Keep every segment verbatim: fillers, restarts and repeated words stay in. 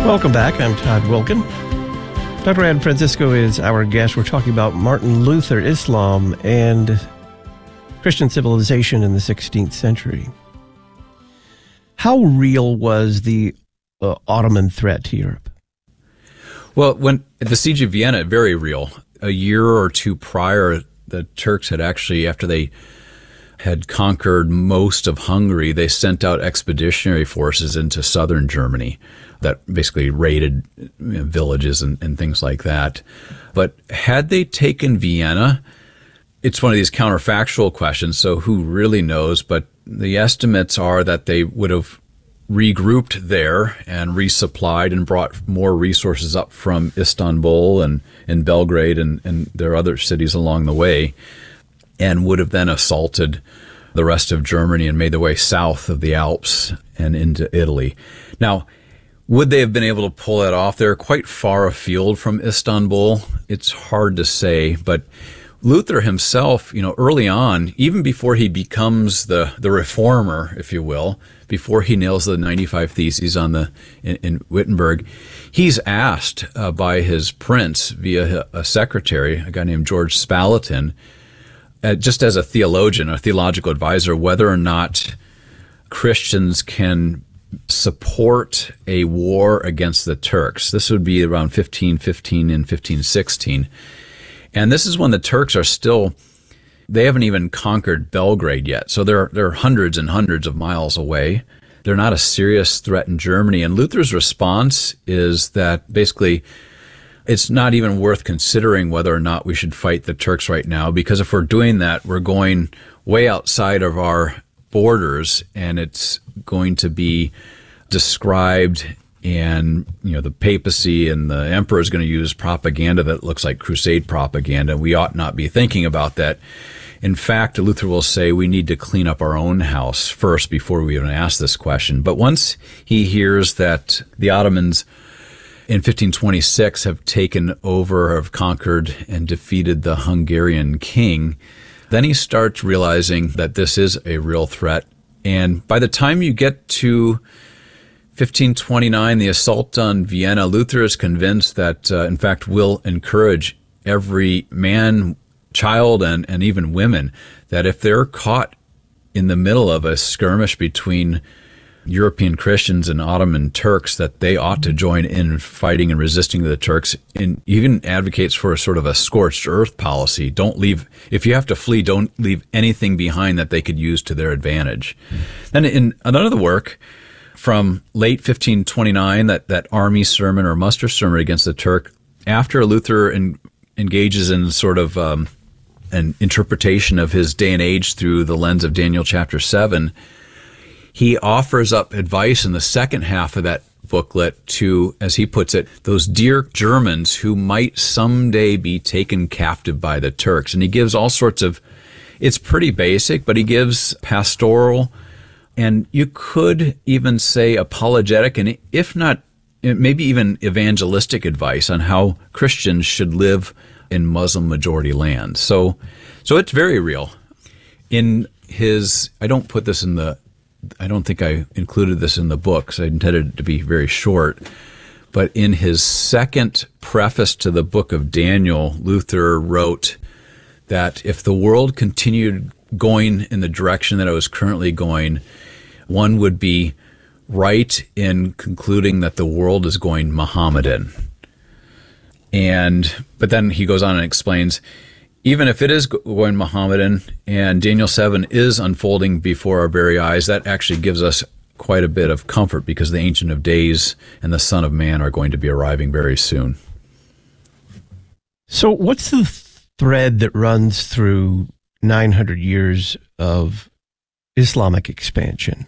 Welcome back. I'm Todd Wilkin. Doctor Ed Francisco is our guest. We're talking about Martin Luther, Islam, and Christian civilization in the sixteenth century. How real was the uh, Ottoman threat to Europe? Well, when at the Siege of Vienna, very real. A year or two prior, the Turks had actually, after they had conquered most of Hungary, they sent out expeditionary forces into southern Germany that basically raided you know, villages and, and things like that. But had they taken Vienna, it's one of these counterfactual questions, so who really knows? But the estimates are that they would have regrouped there and resupplied and brought more resources up from Istanbul and, and Belgrade and, and their other cities along the way, and would have then assaulted the rest of Germany and made their way south of the Alps and into Italy. Now, would they have been able to pull that off? They're quite far afield from Istanbul. It's hard to say, but Luther himself, you know, early on, even before he becomes the, the reformer, if you will, before he nails the ninety-five Theses on the in, in Wittenberg, he's asked uh, by his prince via a secretary, a guy named George Spalatin, uh, just as a theologian, a theological advisor, whether or not Christians can support a war against the Turks. This would be around fifteen fifteen and fifteen sixteen. And this is when the Turks are still, they haven't even conquered Belgrade yet. So they're, they're hundreds and hundreds of miles away. They're not a serious threat in Germany. And Luther's response is that basically it's not even worth considering whether or not we should fight the Turks right now, because if we're doing that, we're going way outside of our borders, and it's going to be described, and you know the papacy and the emperor is going to use propaganda that looks like crusade propaganda. We ought not be thinking about that. In fact, Luther will say we need to clean up our own house first before we even ask this question. But once he hears that the Ottomans in fifteen twenty-six have taken over, have conquered and defeated the Hungarian king, then he starts realizing that this is a real threat. And by the time you get to fifteen twenty-nine, the assault on Vienna, Luther is convinced that, uh, in fact, will encourage every man, child, and, and even women, that if they're caught in the middle of a skirmish between European Christians and Ottoman Turks, that they ought to join in fighting and resisting the Turks, and even advocates for a sort of a scorched earth policy. Don't leave, if you have to flee, don't leave anything behind that they could use to their advantage. Mm. Then in another work from late fifteen twenty-nine, that, that army sermon or muster sermon against the Turk, after Luther in, engages in sort of um, an interpretation of his day and age through the lens of Daniel chapter seven, he offers up advice in the second half of that booklet to, as he puts it, those dear Germans who might someday be taken captive by the Turks. And he gives all sorts of, it's pretty basic, but he gives pastoral, and you could even say apologetic, and if not, maybe even evangelistic advice on how Christians should live in Muslim-majority lands. So, so it's very real. In his, I don't put this in the, I don't think I included this in the book, because I intended it to be very short. But in his second preface to the book of Daniel, Luther wrote that if the world continued going in the direction that it was currently going, one would be right in concluding that the world is going Mohammedan. And but then he goes on and explains, even if it is going Mohammedan and Daniel seven is unfolding before our very eyes, that actually gives us quite a bit of comfort, because the Ancient of Days and the Son of Man are going to be arriving very soon. So what's the thread that runs through nine hundred years of Islamic expansion?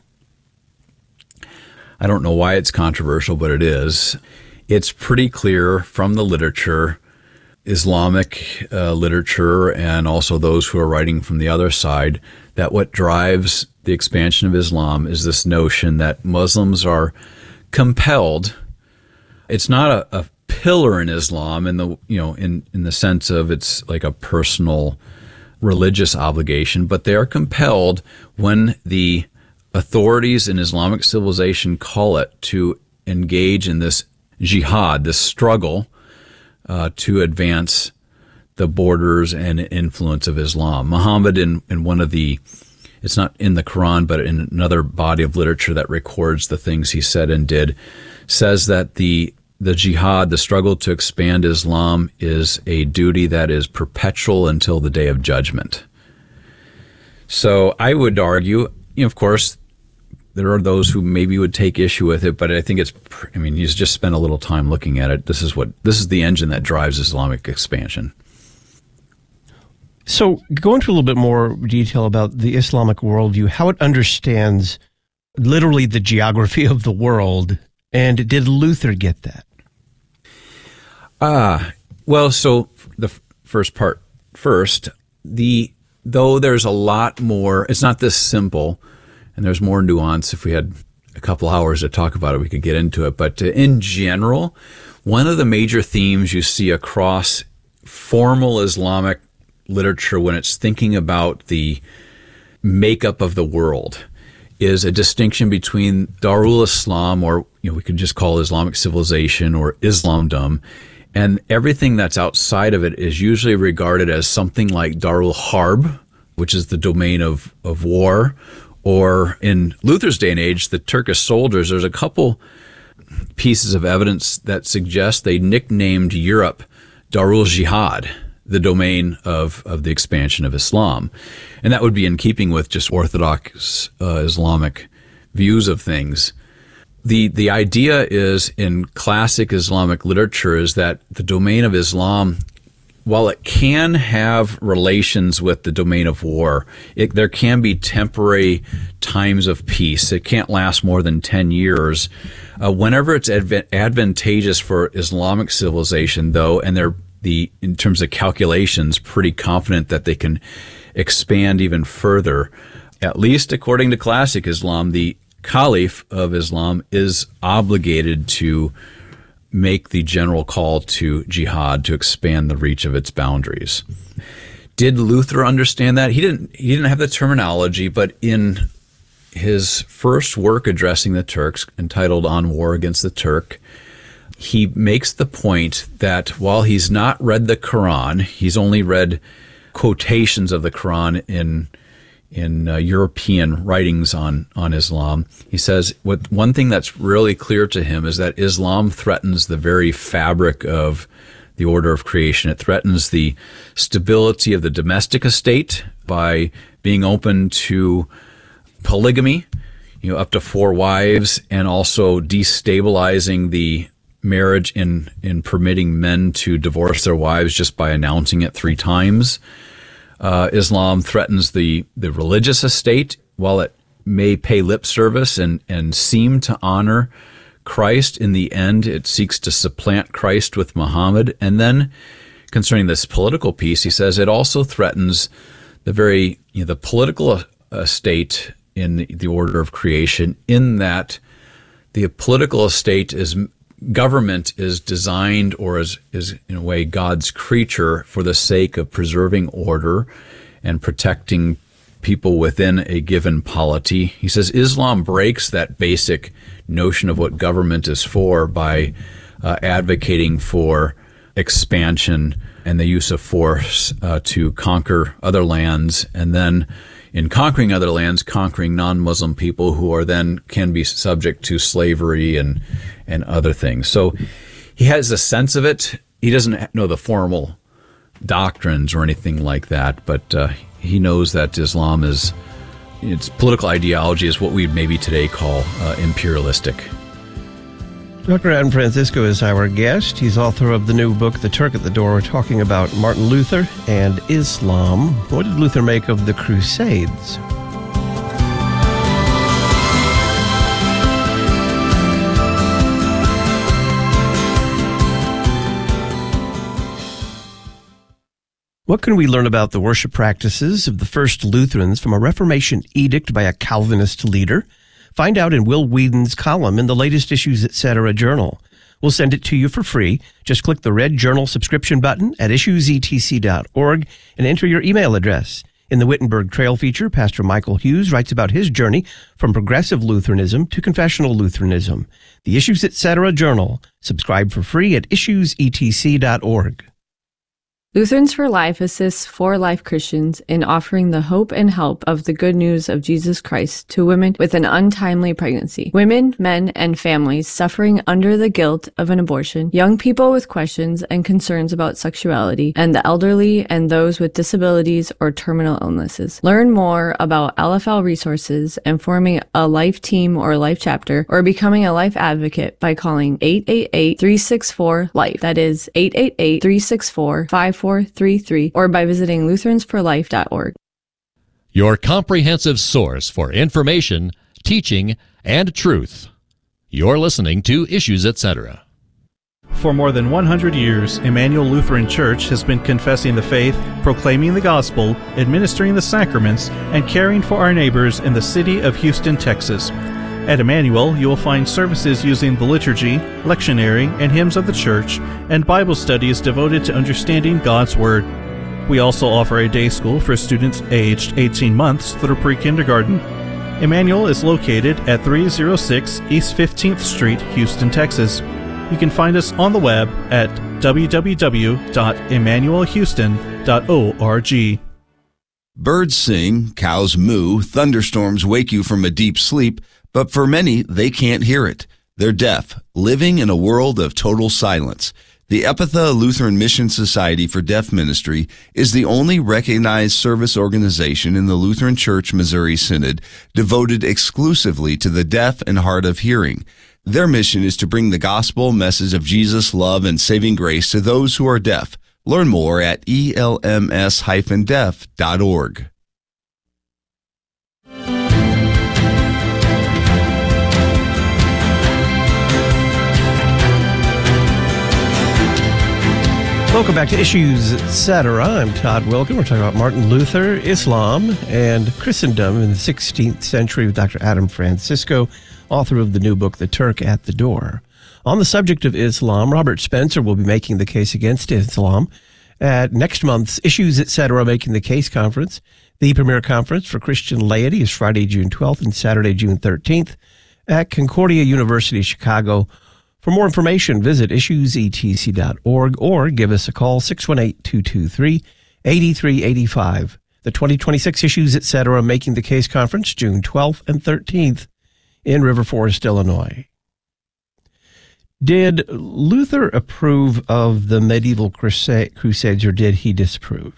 I don't know why it's controversial, but it is. It's pretty clear from the literature, Islamic uh, literature, and also those who are writing from the other side, that what drives the expansion of Islam is this notion that Muslims are compelled. It's not a, a pillar in Islam in the you know in, in the sense of it's like a personal religious obligation, but they are compelled when the authorities in Islamic civilization call it to engage in this jihad, the struggle uh, to advance the borders and influence of Islam. Muhammad, in, in one of the, it's not in the Quran, but in another body of literature that records the things he said and did, says that the the jihad, the struggle to expand Islam, is a duty that is perpetual until the day of judgment. So I would argue, you know, of course, there are those who maybe would take issue with it, but I think it's, I mean, he's just spent a little time looking at it. This is what, this is the engine that drives Islamic expansion. So go into a little bit more detail about the Islamic worldview, how it understands literally the geography of the world, and did Luther get that? Ah, uh, well, so the f- first part first, the though there's a lot more, it's not this simple, and there's more nuance. If we had a couple hours to talk about it, we could get into it. But in general, one of the major themes you see across formal Islamic literature when it's thinking about the makeup of the world is a distinction between Darul Islam, or you know, we could just call Islamic civilization or Islamdom, and everything that's outside of it is usually regarded as something like Darul Harb, which is the domain of, of war, or in Luther's day and age, the Turkish soldiers. There's a couple pieces of evidence that suggest they nicknamed Europe Darul Jihad, the domain of, of the expansion of Islam. And that would be in keeping with just Orthodox uh, Islamic views of things. The the idea is in classic Islamic literature is that the domain of Islam, while it can have relations with the domain of war, it, there can be temporary times of peace. It can't last more than ten years. Uh, whenever it's adv- advantageous for Islamic civilization, though, and they're the in terms of calculations, pretty confident that they can expand even further, at least according to classic Islam, the Caliph of Islam is obligated to make the general call to jihad to expand the reach of its boundaries. Did Luther understand that? He didn't. He didn't have the terminology, but in his first work addressing the Turks, entitled "On War Against the Turk," he makes the point that while he's not read the Quran, he's only read quotations of the Quran in in uh, European writings on, on Islam. He says what one thing that's really clear to him is that Islam threatens the very fabric of the order of creation. It threatens the stability of the domestic estate by being open to polygamy, you know, up to four wives, and also destabilizing the marriage in, in permitting men to divorce their wives just by announcing it three times. Uh, Islam threatens the, the religious estate. While it may pay lip service and, and seem to honor Christ, in the end it seeks to supplant Christ with Muhammad. And then concerning this political piece, he says it also threatens the very you know, the political estate in the, the order of creation, in that the political estate is government is designed, or is, is in a way God's creature for the sake of preserving order and protecting people within a given polity. He says Islam breaks that basic notion of what government is for by uh, advocating for expansion and the use of force uh, to conquer other lands, and then in conquering other lands, conquering non-Muslim people who are then can be subject to slavery and and other things. So he has a sense of it. He doesn't know the formal doctrines or anything like that, but uh, he knows that Islam is, its political ideology is what we'd maybe today call uh, imperialistic. Doctor Adam Francisco is our guest. He's author of the new book, The Turk at the Door, talking about Martin Luther and Islam. What did Luther make of the Crusades? What can we learn about the worship practices of the first Lutherans from a Reformation edict by a Calvinist leader? Find out in Will Whedon's column in the latest Issues Etc. journal. We'll send it to you for free. Just click the red journal subscription button at issues e t c dot org and enter your email address. In the Wittenberg Trail feature, Pastor Michael Hughes writes about his journey from progressive Lutheranism to confessional Lutheranism. The Issues Etc. Journal. Subscribe for free at issues e t c dot org. Lutherans for Life assists for-life Christians in offering the hope and help of the good news of Jesus Christ to women with an untimely pregnancy, women, men, and families suffering under the guilt of an abortion, young people with questions and concerns about sexuality, and the elderly and those with disabilities or terminal illnesses. Learn more about L F L resources and forming a life team or life chapter, or becoming a life advocate by calling eight eight eight, three six four, LIFE. That is eight eight eight, three six four, five four three three, or by visiting lutherans for life dot org. Your comprehensive source for information, teaching, and truth. You're listening to Issues Etc. For more than one hundred years, Emmanuel Lutheran Church has been confessing the faith, proclaiming the gospel, administering the sacraments, and caring for our neighbors in the city of Houston, Texas. At Emmanuel, you will find services using the liturgy, lectionary, and hymns of the church, and Bible studies devoted to understanding God's Word. We also offer a day school for students aged eighteen months through pre-kindergarten. Emmanuel is located at three oh six East fifteenth Street, Houston, Texas. You can find us on the web at w w w dot emmanuel houston dot org. Birds sing, cows moo, thunderstorms wake you from a deep sleep, but for many, they can't hear it. They're deaf, living in a world of total silence. The Epitha Lutheran Mission Society for Deaf Ministry is the only recognized service organization in the Lutheran Church Missouri Synod devoted exclusively to the deaf and hard of hearing. Their mission is to bring the gospel message of Jesus' love and saving grace to those who are deaf. Learn more at e l m s dash deaf dot org. Welcome back to Issues Etc. I'm Todd Wilken. We're talking about Martin Luther, Islam, and Christendom in the sixteenth century with Doctor Adam Francisco, author of the new book, The Turk at the Door. On the subject of Islam, Robert Spencer will be making the case against Islam at next month's Issues Etc. Making the Case conference. The premier conference for Christian laity is Friday, June twelfth and Saturday, June thirteenth at Concordia University, Chicago. For more information, visit issues e t c dot org or give us a call, six one eight, two two three, eight three eight five. The twenty twenty-six Issues Etc. Making the Case Conference, June twelfth and thirteenth in River Forest, Illinois. Did Luther approve of the medieval crusades, or did he disapprove?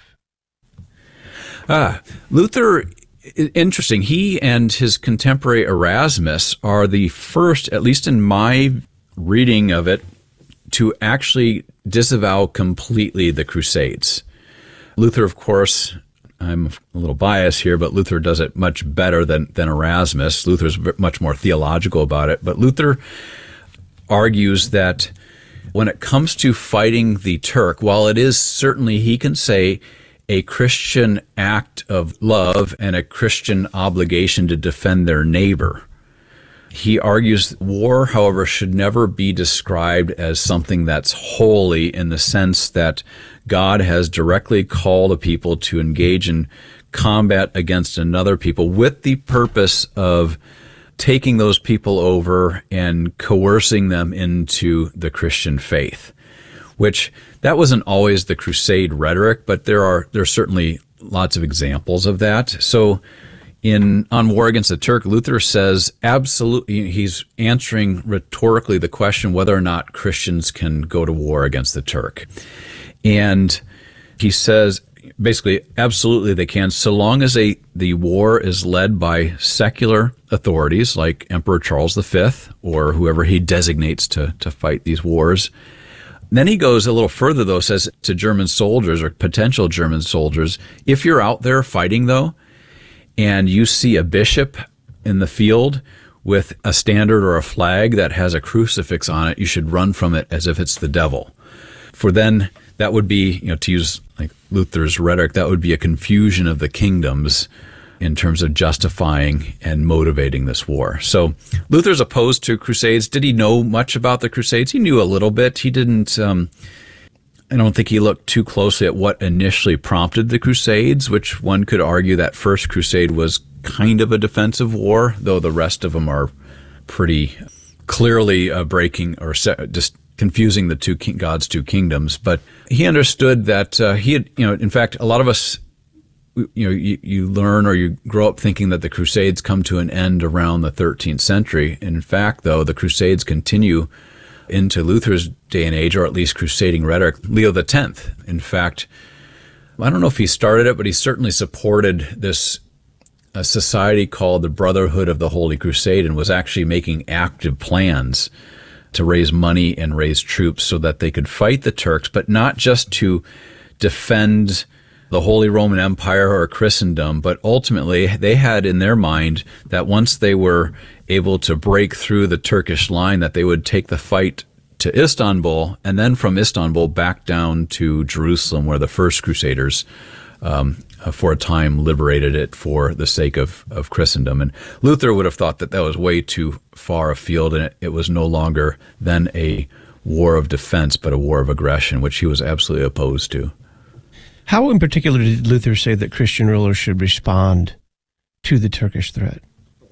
Ah, Luther, interesting. He and his contemporary Erasmus are the first, at least in my reading of it, to actually disavow completely the Crusades. Luther, of course, I'm a little biased here, but Luther does it much better than, than Erasmus. Luther's much more theological about it. But Luther argues that when it comes to fighting the Turk, while it is certainly, he can say, a Christian act of love and a Christian obligation to defend their neighbor, he argues war, however, should never be described as something that's holy in the sense that God has directly called a people to engage in combat against another people with the purpose of taking those people over and coercing them into the Christian faith, which that wasn't always the Crusade rhetoric, but there are there are certainly lots of examples of that. So in On War Against the Turk, Luther says absolutely, he's answering rhetorically the question whether or not Christians can go to war against the Turk. And he says basically, absolutely they can, so long as a, the war is led by secular authorities like Emperor Charles the Fifth or whoever he designates to, to fight these wars. Then he goes a little further, though, says to German soldiers or potential German soldiers, if you're out there fighting, though, and you see a bishop in the field with a standard or a flag that has a crucifix on it, you should run from it as if it's the devil. For then that would be, you know, to use like Luther's rhetoric, that would be a confusion of the kingdoms in terms of justifying and motivating this war. So Luther's opposed to crusades. Did he know much about the crusades? He knew a little bit. He didn't, um, I don't think he looked too closely at what initially prompted the Crusades, which one could argue that first crusade was kind of a defensive war, though the rest of them are pretty clearly uh, breaking or se- just confusing the two king- God's two kingdoms. But he understood that uh, he had, you know, in fact, a lot of us, you know, you, you learn or you grow up thinking that the Crusades come to an end around the thirteenth century. And in fact, though, the Crusades continue into Luther's day and age, or at least crusading rhetoric. Leo the tenth, in fact, I don't know if he started it, but he certainly supported this a society called the Brotherhood of the Holy Crusade and was actually making active plans to raise money and raise troops so that they could fight the Turks, but not just to defend the Holy Roman Empire or Christendom, but ultimately they had in their mind that once they were able to break through the Turkish line, that they would take the fight to Istanbul, and then from Istanbul back down to Jerusalem, where the first Crusaders um, for a time liberated it for the sake of, of Christendom. And Luther would have thought that that was way too far afield, and it, it was no longer then a war of defense, but a war of aggression, which he was absolutely opposed to. How in particular did Luther say that Christian rulers should respond to the Turkish threat?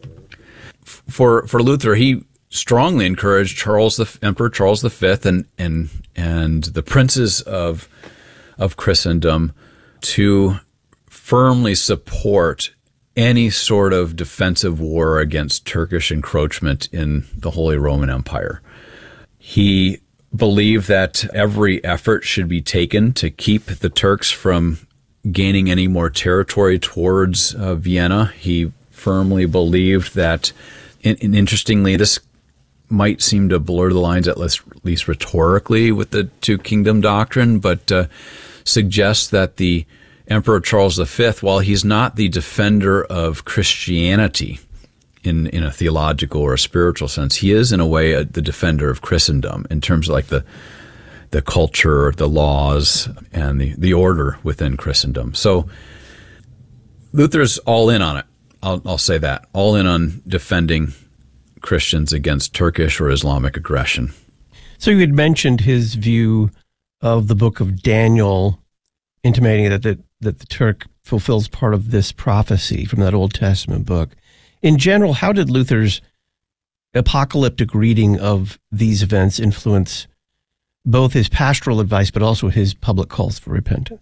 For for Luther, he strongly encouraged Charles the Emperor Charles the Fifth and and and the princes of of Christendom to firmly support any sort of defensive war against Turkish encroachment in the Holy Roman Empire. He believed that every effort should be taken to keep the Turks from gaining any more territory towards uh, Vienna. He firmly believed that, and, and interestingly, this might seem to blur the lines, at least, at least rhetorically, with the two kingdom doctrine, but uh, suggests that the Emperor Charles the Fifth, while he's not the defender of Christianity in in a theological or a spiritual sense, he is in a way a, the defender of Christendom in terms of like the the culture, the laws, and the, the order within Christendom. So Luther's all in on it. I'll, I'll say that. All in on defending Christians against Turkish or Islamic aggression. So you had mentioned his view of the book of Daniel, intimating that the, that the Turk fulfills part of this prophecy from that Old Testament book. In general, how did Luther's apocalyptic reading of these events influence both his pastoral advice, but also his public calls for repentance?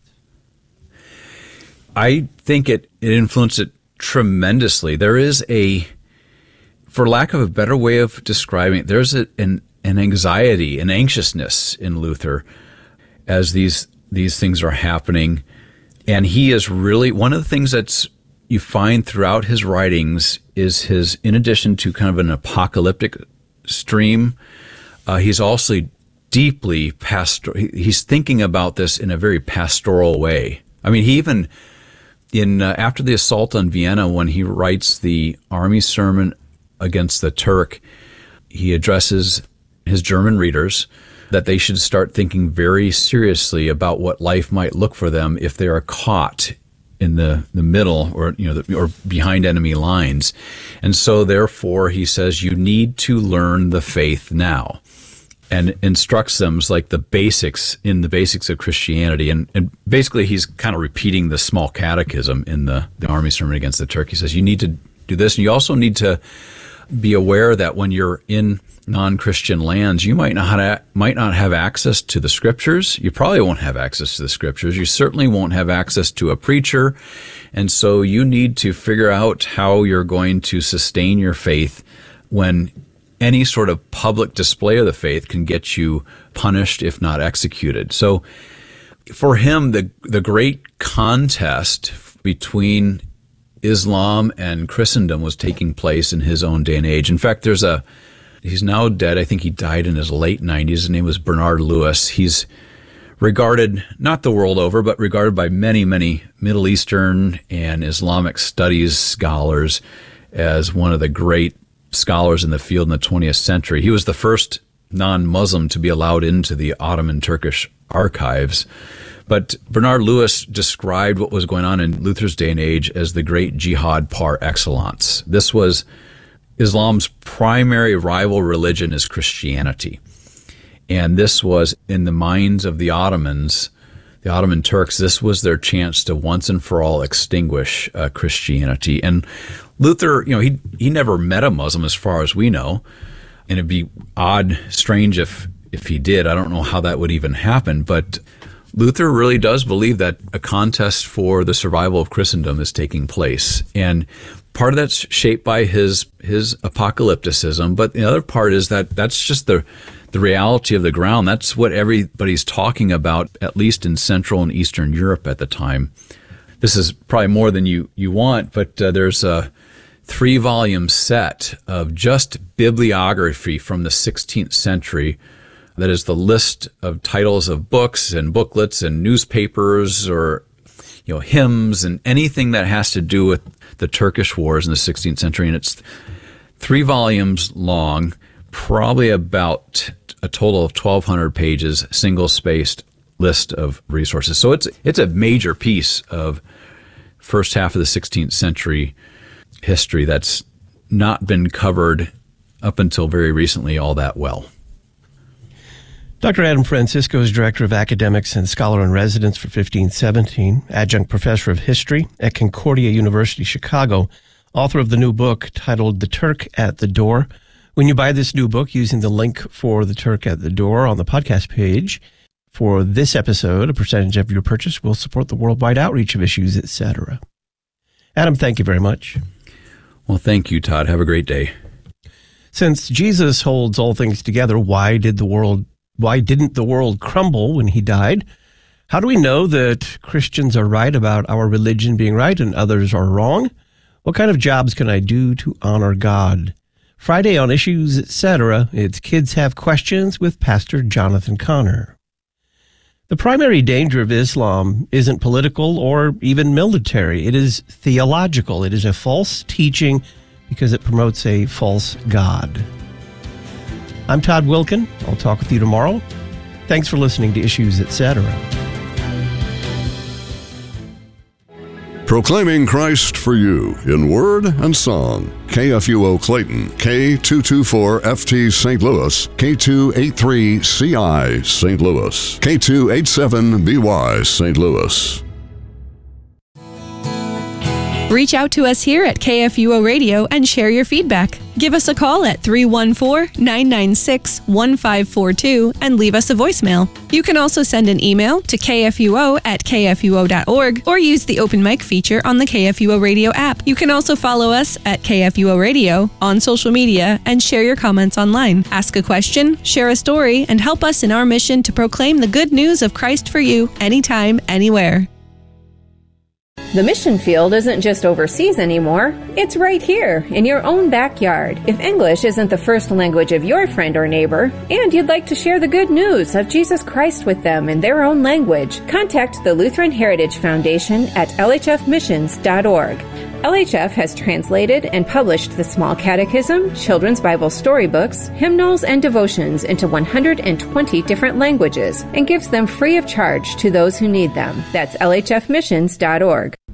I think it, it influenced it tremendously. There is a, for lack of a better way of describing it, there's a, an, an anxiety, an anxiousness in Luther as these these things are happening. And he is really, one of the things that's you find throughout his writings is his, in addition to kind of an apocalyptic stream, uh, he's also deeply pastoral. He's thinking about this in a very pastoral way. I mean, he even, in uh, after the assault on Vienna, when he writes the army sermon against the Turk, he addresses his German readers that they should start thinking very seriously about what life might look for them if they are caught in the, the middle or you know the, or behind enemy lines. And so therefore he says you need to learn the faith now, and instructs them as like the basics in the basics of Christianity. And, and basically he's kind of repeating the small catechism in the, the army sermon against the Turk. He says you need to do this, and you also need to be aware that when you're in non-Christian lands, you might not have, might not have access to the scriptures. You probably won't have access to the scriptures. You certainly won't have access to a preacher. And so you need to figure out how you're going to sustain your faith when any sort of public display of the faith can get you punished, if not executed. So for him, the the great contest between Islam and Christendom was taking place in his own day and age. In fact, there's a He's now dead. I think he died in his late nineties. His name was Bernard Lewis. He's regarded, not the world over, but regarded by many, many Middle Eastern and Islamic studies scholars as one of the great scholars in the field in the twentieth century. He was the first non-Muslim to be allowed into the Ottoman Turkish archives. But Bernard Lewis described what was going on in Luther's day and age as the great jihad par excellence. This was Islam's primary rival religion is Christianity. And this was, in the minds of the Ottomans, the Ottoman Turks, this was their chance to once and for all extinguish uh, Christianity. And Luther, you know, he he never met a Muslim as far as we know. And it'd be odd, strange if if he did. I don't know how that would even happen. But Luther really does believe that a contest for the survival of Christendom is taking place. And part of that's shaped by his his apocalypticism, but the other part is that that's just the the reality of the ground. That's what everybody's talking about, at least in Central and Eastern Europe at the time. This is probably more than you, you want, but uh, there's a three-volume set of just bibliography from the sixteenth century. That is the list of titles of books and booklets and newspapers or, you know, hymns and anything that has to do with the Turkish wars in the sixteenth century. And it's three volumes long, probably about a total of twelve hundred pages, single-spaced list of resources. So it's it's a major piece of first half of the sixteenth century history that's not been covered up until very recently all that well. Doctor Adam Francisco is Director of Academics and Scholar in Residence for fifteen seventeen, Adjunct Professor of History at Concordia University, Chicago, author of the new book titled The Turk at the Door. When you buy this new book using the link for The Turk at the Door on the podcast page for this episode, a percentage of your purchase will support the worldwide outreach of Issues, et cetera. Adam, thank you very much. Well, thank you, Todd. Have a great day. Since Jesus holds all things together, why did the world Why didn't the world crumble when he died? How do we know that Christians are right about our religion being right and others are wrong? What kind of jobs can I do to honor God? Friday on Issues, et cetera, it's Kids Have Questions with Pastor Jonathan Connor. The primary danger of Islam isn't political or even military. It is theological. It is a false teaching because it promotes a false God. I'm Todd Wilkin. I'll talk with you tomorrow. Thanks for listening to Issues, et cetera. Proclaiming Christ for you in word and song. K F U O Clayton, K two twenty-four F T Saint Louis, K two eighty-three C I Saint Louis, K two eighty-seven B Y Saint Louis. Reach out to us here at K F U O Radio and share your feedback. Give us a call at three one four, nine nine six, one five four two and leave us a voicemail. You can also send an email to k f u o at k f u o dot org or use the open mic feature on the K F U O Radio app. You can also follow us at K F U O Radio on social media and share your comments online. Ask a question, share a story, and help us in our mission to proclaim the good news of Christ for you anytime, anywhere. The mission field isn't just overseas anymore. It's right here, in your own backyard. If English isn't the first language of your friend or neighbor, and you'd like to share the good news of Jesus Christ with them in their own language, contact the Lutheran Heritage Foundation at l h f missions dot org. L H F has translated and published the Small Catechism, Children's Bible Storybooks, Hymnals, and Devotions into one hundred twenty different languages and gives them free of charge to those who need them. That's l h f missions dot org.